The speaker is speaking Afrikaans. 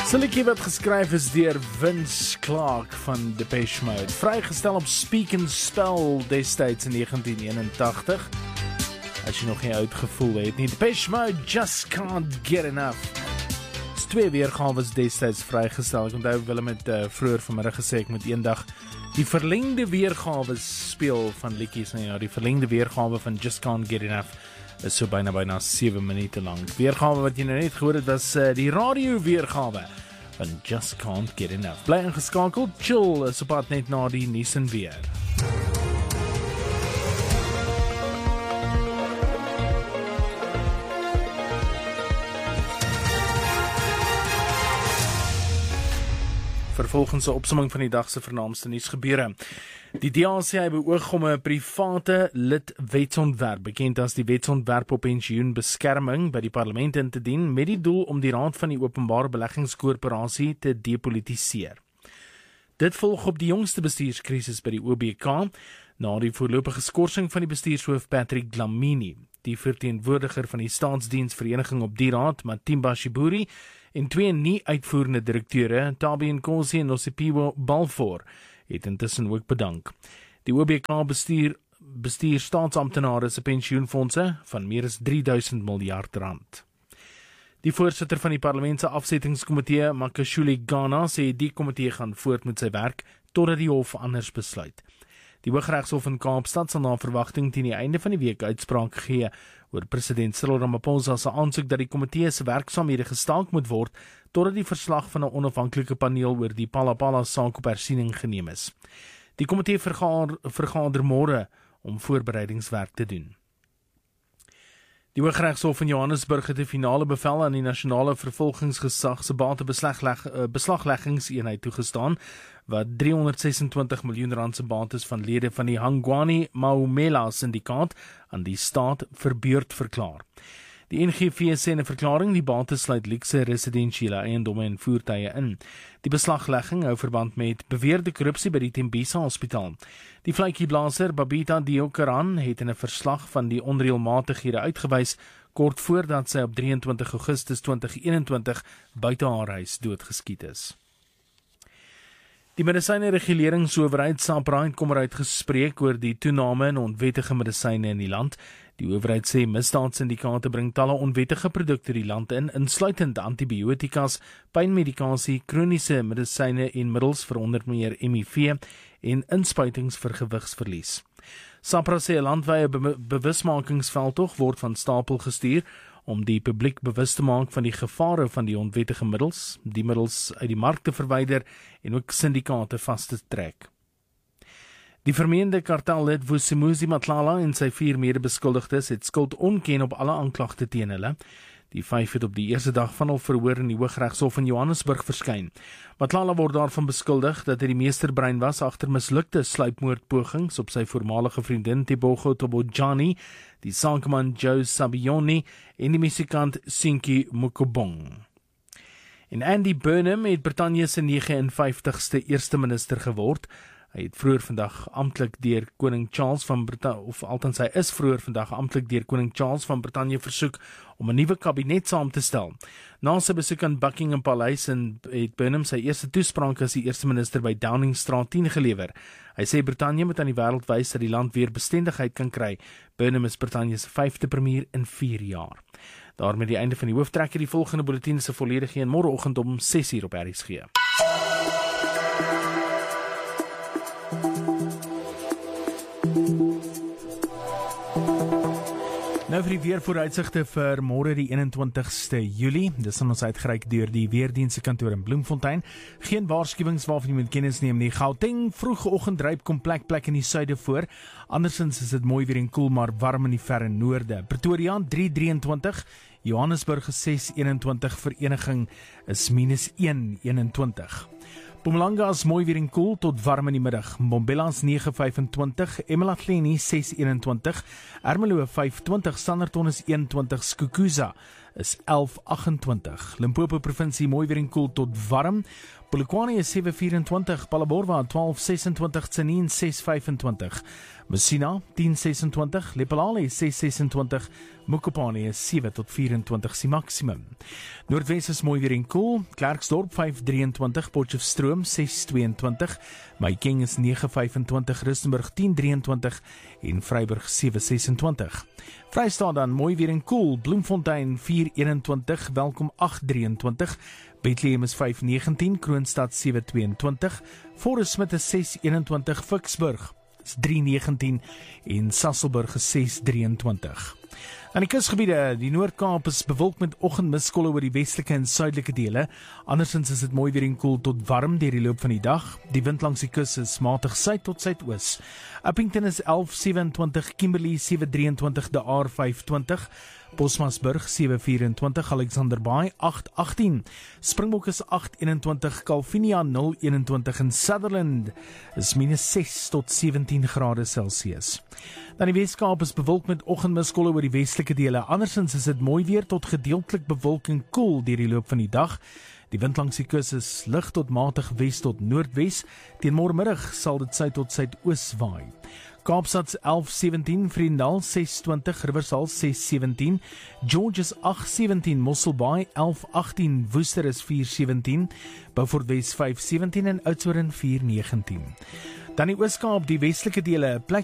'n liedjie wat geskryf is deur Vince Clarke van Depeche Mode, vrygestel op Speak and Spell destyds in 1981. As jy nog nie uitgevoel het nie, Depeche Mode, Just Can't Get Enough. Is 2 weergawes destyds vrygestel. Ek onthou Willem met vroeër vanmiddag gesê ek moet eendag die verlengde weergawe speel van liedjies. Nou ja, die verlengde weergawe van Just Can't Get Enough is so byna 7 minute lank. Weergawe wat jy nou net gehoor het was die radio weergawe van Just Can't Get Enough. Bly ingeskakel, chill is op pad net na die nuus en weer. Vervolgens 'n opsomming van die dag se vernaamste nuusgebeure. Die DA sê hy beoog om 'n private lid wetsontwerp, bekend as die wetsontwerp op pensioenbeskerming, by die parlement in te dien met die doel om die raad van die openbare beleggingskorporasie te depolitiseer. Dit volg op die jongste bestuurskrisis by die OBK, na die voorlopige skorsing van die bestuurshoof Patrick Dlamini, die verteenwoordiger van die staatsdiensvereniging op die raad, Matimba Shiburi, en 2 nie-uitvoerende direkteure, Tabi Nkosi en Nosipiwo Balfour, het intussen ook bedank. Die OBK bestuur staatsamptenare se pensioenfondse van meer as 3000 miljard rand. Die voorsitter van die parlement se afsettingskomitee, Makashule Ghana, sê die komitee gaan voort met sy werk totdat die hof anders besluit. Die Hooggeregshof in Kaapstad sal na verwagting teen die einde van die week uitspraak gee oor president Cyril Ramaphosa se aansoek dat die komitee se werksaamhede gestaak moet word totdat die verslag van 'n onafhanklike paneel oor die Palapala saak op hersiening geneem is. Die komitee vergader môre om voorbereidingswerk te doen. Die Hooggeregshof in Johannesburg het 'n finale bevel aan die nasionale vervolgingsgesag se batebeslagleggingseenheid toegestaan, wat 326 miljoen rand se bates van lede van die Hangwani Maumela syndikaat aan die staat verbeurd verklaar. Die NGV sê in 'n verklaring die bates sluit luukse residensiële eiendomme en voertuie in. Die beslaglegging hou verband met beweerde korrupsie by die Tembisa Hospitaal. Die vletjieblaser Babita Diokaran het in 'n verslag van die onreëlmatighede uitgewys kort voordat sy op 23 Augustus 2021 buite haar huis doodgeskiet is. Die medisyne-reguleringsowerheid SAHPRA het kommer uitgespreek oor die toename in onwettige medisyne in die land. Die owerheid sê misdaadsyndikaate bring talle onwettige produkte die land in, insluitend antibiotikas, pynmedikasie, kroniese medisyne en middels vir onder meer HIV en inspuitings vir gewigsverlies. SAHPRA sê 'n landwyse bewusmakingsveldtog word van stapel gestuur om die publiek bewus te maak van die gevare van die onwettige middels, die middels uit die mark te verwyder en ook syndikaate vas te trek. Die vermeende kartellid Vusimuzi Matlala en sy 4 medebeskuldigdes het skuld ontken op alle aanklagte teen hulle. Die 5 het op die eerste dag van hul verhoor in die Hooggeregshof in Johannesburg verskyn. Matlala word daarvan beskuldig dat hy die meesterbrein was agter mislukte sluipmoordpogings op sy voormalige vriendin Tebogo Tobojani, die sakeman Joe Sabioni en die musikant Sinki Mukobong. En Andy Burnham het Brittanje se 59ste eerste minister geword. Hy het vroeër vandag amptelik deur koning Charles van Brittanje, of althans hy is vroeër vandag amptelik deur koning Charles van Brittanje versoek om 'n nuwe kabinet saam te stel. Na sy besoek aan Buckingham Paleis het Burnham sy eerste toespraak as die eerste minister by Downingstraat 10 gelewer. Hy sê Brittanje moet aan die wêreld wys dat die land weer bestendigheid kan kry. Burnham is Brittanje se 5de premier in 4 jaar. Daarmee die einde van die hooftrekker. Die volgende bulletin se volledige een môreoggend om 6:00 op RSG. Nou vir die weervooruitsigte vir môre die 21ste Julie. Dis aan ons uitgereik deur die Weerdienste kantoor in Bloemfontein. Geen waarskuwings waarvan jy moet kennis neem nie. Gauteng vroegoggend dryp kom plek in die suide voor. Andersins is dit mooi weer en koel, maar warm in die verre noorde. Pretoria 3:23, Johannesburg 6:21, Vereniging is -1:21. Mpumalanga is mooi weer en koel tot warm in die middag. Mbombela is 9:25, eMalahleni 6:21, Ermelo 5:20, Standerton is 1:20, Skukuza is 11:28. Limpopo provinsie mooi weer en koel tot warm. Polokwane is 7:24, Palaborwa 12:26, Tsenin 6:25, Messina 10:26, Lephalale 6:26, Mokopane is 7 tot 24 die maksimum. Noordwes is mooi weer en koel, Klerksdorp 5:23, Potchefstroom 6:22, Mahikeng is 9:25, Rustenburg 10:23 en Vryburg 7:26. Vrystaat dan mooi weer en koel, Bloemfontein 4:21, Welkom 8:23, Bethlehem is 5:19, Kroonstad 7:22, Forest Smith is 6:21, Vicksburg is 3:19 en Sasolburg is 6:23. Aan die kusgebiede, die Noord-Kaap is bewolk met oggendmiskolle oor die westelike en suidelike dele. Andersins is dit mooi weer en koel tot warm deur die loop van die dag. Die wind langs die kus is matig suid tot suidoos. Upington is 11:27, Kimberley 7:23, De Aar 5:20, Bosmasburg 7:24, Alexander Bay 8:18, Springbok is 8:21, Calvinia 0:21 en Sutherland is -6 tot 17 grade Celsius. Dan die Weskaap is bewolk met oggendmiskolle oor die westelike dele. Andersins is dit mooi weer tot gedeeltelik bewolk en koel deur die loop van die dag. Die wind langs die kus is lig tot matig wes tot noordwes. Teen môremiddag sal dit suid tot suidoos waai. Kaapstad 11:17, Vriendal 6:20, Riversal 6:17, George is 8:17, Mosselbaai 11:18, Woester is 4:17, Beaufort Wes 5:17 en Oudtshoorn 4:19. Dan die Ooskaap, die westelike dele, 'n plek